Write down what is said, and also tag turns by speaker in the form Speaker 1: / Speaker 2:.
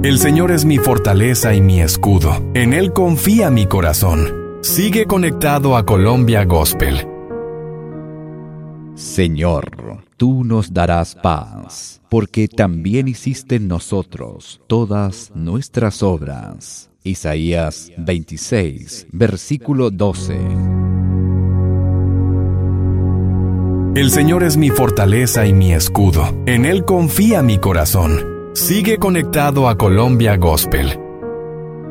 Speaker 1: El Señor es mi fortaleza y mi escudo. En Él confía mi corazón. Sigue conectado a Colombia Gospel.
Speaker 2: Señor, tú nos darás paz, porque también hiciste en nosotros todas nuestras obras. Isaías 26, versículo 12.
Speaker 1: El Señor es mi fortaleza y mi escudo. En Él confía mi corazón. Sigue conectado a Colombia Gospel.